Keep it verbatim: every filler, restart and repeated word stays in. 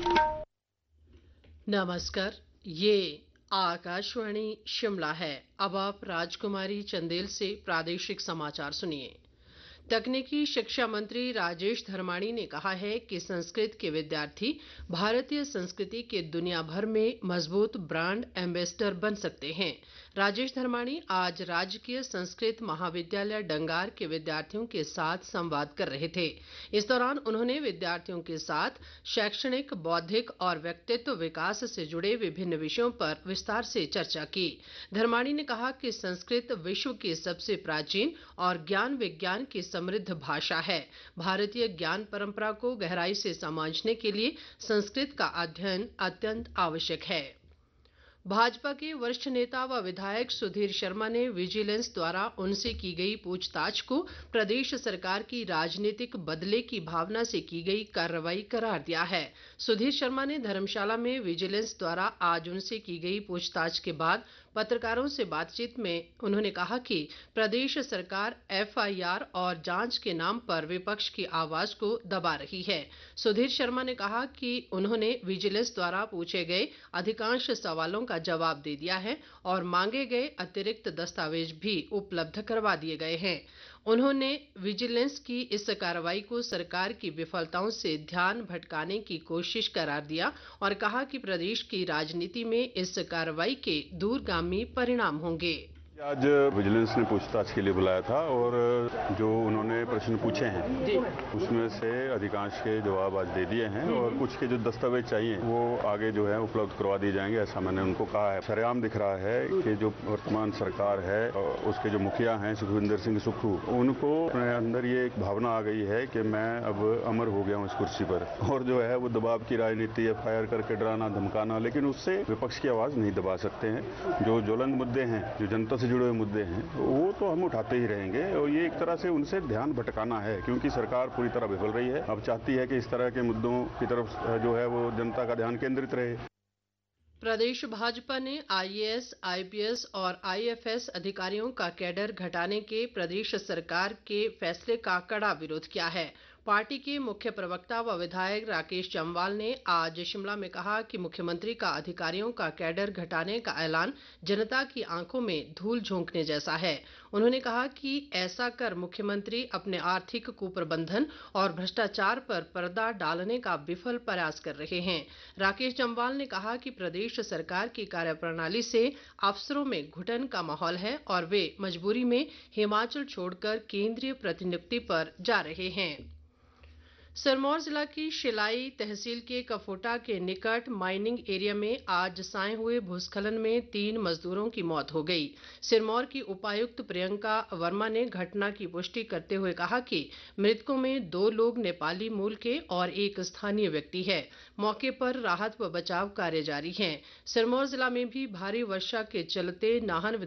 नमस्कार। ये आकाशवाणी शिमला है। अब आप राजकुमारी चंदेल से प्रादेशिक समाचार सुनिए। तकनीकी शिक्षा मंत्री राजेश धर्माणी ने कहा है कि संस्कृत के विद्यार्थी भारतीय संस्कृति के दुनिया भर में मजबूत ब्रांड एम्बेसडर बन सकते हैं। राजेश धर्माणी आज राजकीय संस्कृत महाविद्यालय डंगार के विद्यार्थियों के साथ संवाद कर रहे थे। इस दौरान उन्होंने विद्यार्थियों के साथ शैक्षणिक, बौद्धिक और व्यक्तित्व विकास से जुड़े विभिन्न विषयों पर विस्तार से चर्चा की। धर्माणी ने कहा कि संस्कृत विश्व की सबसे प्राचीन और ज्ञान विज्ञान की समृद्ध भाषा है। भारतीय ज्ञान परंपरा को गहराई से समझने के लिए संस्कृत का अध्ययन अत्यंत आवश्यक है। भाजपा के वरिष्ठ नेता व विधायक सुधीर शर्मा ने विजिलेंस द्वारा उनसे की गई पूछताछ को प्रदेश सरकार की राजनीतिक बदले की भावना से की गई कार्रवाई करार दिया है। सुधीर शर्मा ने धर्मशाला में विजिलेंस द्वारा आज उनसे की गई पूछताछ के बाद पत्रकारों से बातचीत में उन्होंने कहा कि प्रदेश सरकार एफआईआर और जांच के नाम पर विपक्ष की आवाज को दबा रही है। सुधीर शर्मा ने कहा कि उन्होंने विजिलेंस द्वारा पूछे गए अधिकांश सवालों का जवाब दे दिया है और मांगे गए अतिरिक्त दस्तावेज भी उपलब्ध करवा दिए गए हैं। उन्होंने विजिलेंस की इस कार्रवाई को सरकार की विफलताओं से ध्यान भटकाने की कोशिश करार दिया और कहा कि प्रदेश की राजनीति में इस कार्रवाई के दूरगामी परिणाम होंगे। आज विजिलेंस ने पूछताछ के लिए बुलाया था और जो उन्होंने प्रश्न पूछे हैं उसमें से अधिकांश के जवाब आज दे दिए हैं और कुछ के जो दस्तावेज चाहिए वो आगे जो है उपलब्ध करवा दिए जाएंगे, ऐसा मैंने उनको कहा है। सरेआम दिख रहा है कि जो वर्तमान सरकार है उसके जो मुखिया हैं सुखविंदर सिंह सुक्खू, उनको अपने अंदर ये एक भावना आ गई है कि मैं अब अमर हो गया हूँ इस कुर्सी पर और जो है वो दबाव की राजनीति, एफ आई आर करके डराना धमकाना, लेकिन उससे विपक्ष की आवाज नहीं दबा सकते हैं। जो ज्वलंत मुद्दे हैं, जो जनता जुड़े हुए मुद्दे हैं, वो तो हम उठाते ही रहेंगे और ये एक तरह से उनसे ध्यान भटकाना है क्योंकि सरकार पूरी तरह विफल रही है। अब चाहती है कि इस तरह के मुद्दों की तरफ जो है वो जनता का ध्यान केंद्रित रहे। प्रदेश भाजपा ने आईएएस, आईपीएस और आईएफएस अधिकारियों का कैडर घटाने के प्रदेश सरकार के फैसले का कड़ा विरोध किया है। पार्टी के मुख्य प्रवक्ता व विधायक राकेश जम्वाल ने आज शिमला में कहा कि मुख्यमंत्री का अधिकारियों का कैडर घटाने का ऐलान जनता की आंखों में धूल झोंकने जैसा है। उन्होंने कहा कि ऐसा कर मुख्यमंत्री अपने आर्थिक कुप्रबंधन और भ्रष्टाचार पर पर्दा डालने का विफल प्रयास कर रहे हैं। राकेश जम्वाल ने कहा कि प्रदेश सरकार की कार्यप्रणाली से अफसरों में घुटन का माहौल है और वे मजबूरी में हिमाचल छोड़कर केंद्रीय प्रतिनियुक्ति पर जा रहे हैं। सिरमौर जिला की शिलाई तहसील के कफोटा के निकट माइनिंग एरिया में आज साय हुए भूस्खलन में तीन मजदूरों की मौत हो गई। सिरमौर की उपायुक्त प्रियंका वर्मा ने घटना की पुष्टि करते हुए कहा कि मृतकों में दो लोग नेपाली मूल के और एक स्थानीय व्यक्ति है। मौके पर राहत व बचाव कार्य जारी है। सिरमौर जिला में भी भारी वर्षा के चलते नाहन